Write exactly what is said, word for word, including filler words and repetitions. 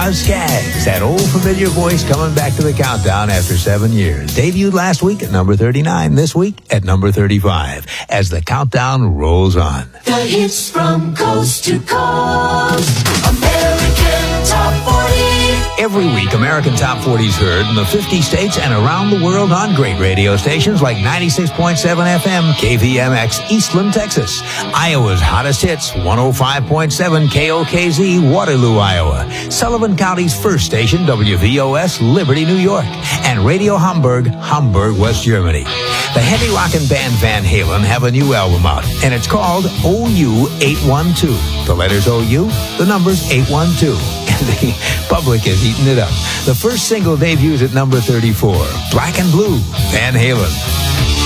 Boz Scaggs, that old familiar voice coming back to the countdown after seven years. Debuted last week at number thirty-nine, this week at number thirty-five, as the countdown rolls on. The hits from coast to coast. American Top forty. Every week, American Top forty is heard in the fifty states and around the world on great radio stations like ninety-six point seven F M, K V M X, Eastland, Texas. Iowa's hottest hits, one oh five point seven K O K Z, Waterloo, Iowa. Sullivan County's first station, W V O S, Liberty, New York. And Radio Hamburg, Hamburg, West Germany. The heavy rockin' band Van Halen have a new album out, and it's called O U eight one two. The letters O U, the numbers eight one two. And the public is eating it up. The first single debuts at number thirty-four, Black and Blue, Van Halen.